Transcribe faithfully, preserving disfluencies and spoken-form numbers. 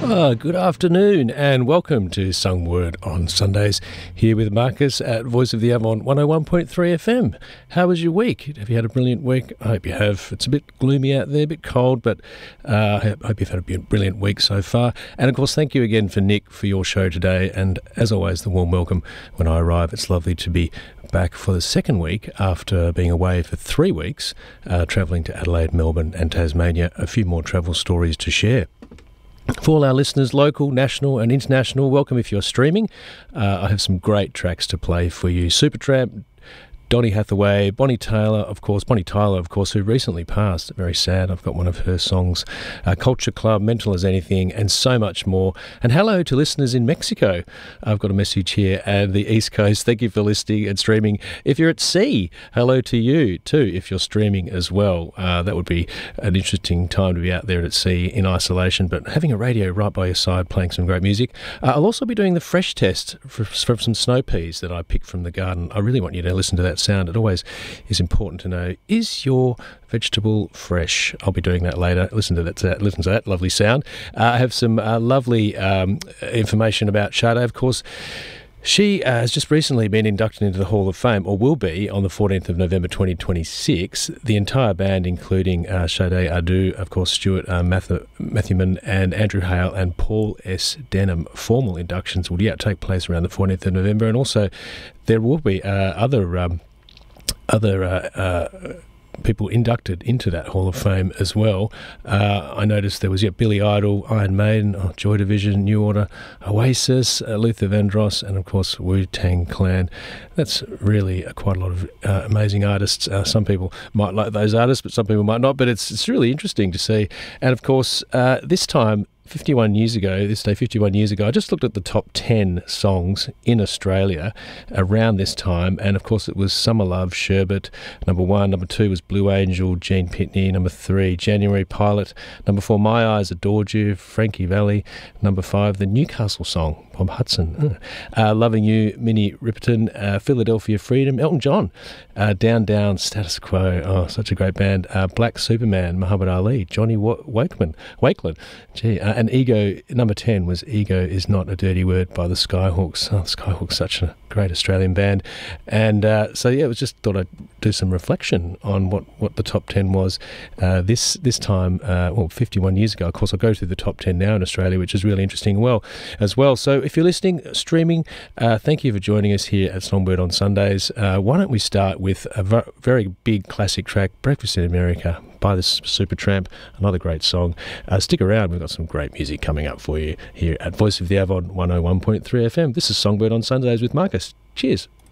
Oh, good afternoon and welcome to Sung Word on Sundays, here with Marcus at Voice of the Avon one oh one point three F M. How was your week? Have you had a brilliant week? I hope you have. It's a bit gloomy out there, a bit cold, but uh, I hope you've had a brilliant week so far. And of course, thank you again for Nick for your show today, and as always, the warm welcome when I arrive. It's lovely to be back for the second week after being away for three weeks, uh, travelling to Adelaide, Melbourne and Tasmania. A few more travel stories to share. For all our listeners, local, national and international, welcome if you're streaming. Uh, I have some great tracks to play for you. Supertramp, Donny Hathaway, Bonnie Taylor, of course, Bonnie Tyler, of course, who recently passed. Very sad. I've got one of her songs. Uh, Culture Club, Mental as Anything, and so much more. And hello to listeners in Mexico. I've got a message here and the East Coast. Thank you for listening and streaming. If you're at sea, hello to you too, if you're streaming as well. Uh, that would be an interesting time to be out there at sea in isolation, but having a radio right by your side playing some great music. Uh, I'll also be doing the fresh test for, for some snow peas that I picked from the garden. I really want you to listen to that sound. It always is important to know, is your vegetable fresh? I'll be doing that later. Listen to that, listen to that lovely sound. Uh, I have some uh, lovely um, information about Sade, of course. She uh, has just recently been inducted into the Hall of Fame, or will be, on the fourteenth of November twenty twenty-six. The entire band, including uh, Sade Adu, of course, Stuart uh, Matthew, Matthewman and Andrew Hale and Paul S. Denham. Formal inductions will yet take place around the fourteenth of November, and also there will be uh, other um, other uh, uh, people inducted into that Hall of Fame as well. Uh, I noticed there was yeah, Billy Idol, Iron Maiden, oh, Joy Division, New Order, Oasis, uh, Luther Vandross, and of course Wu-Tang Clan. That's really uh, quite a lot of uh, amazing artists. Uh, some people might like those artists, but some people might not. But it's it's really interesting to see. And of course, uh, this time, fifty-one years ago, this day fifty-one years ago, I just looked at the top ten songs in Australia around this time, and of course it was Summer Love, Sherbet, number one. Number two was Blue Angel, Gene Pitney. Number three, January Pilot. Number four, My Eyes Adored You, Frankie Valli. Number five, the Newcastle song, Bob Hudson. Uh, Loving You, Minnie Riperton. Uh, Philadelphia Freedom, Elton John. Uh, Down Down, Status Quo, oh, such a great band. Uh, Black Superman, Muhammad Ali, Johnny Wakeman, Wakeland. Gee, uh, and Ego, number ten was Ego Is Not a Dirty Word by the Skyhooks. Oh, the Skyhooks, such a great Australian band. And uh, so, yeah, it was just thought I'd do some reflection on what, what the top ten was uh, this this time, uh, well, fifty-one years ago. Of course, I'll go through the top ten now in Australia, which is really interesting well as well. So if you're listening, streaming, uh, thank you for joining us here at Songbird on Sundays. Uh, why don't we start with a v- very big classic track, Breakfast in America by the Supertramp, another great song. Uh, stick around, we've got some great music coming up for you here at Voice of the Avon one oh one point three F M. This is Songbird on Sundays with Marcus. Cheers.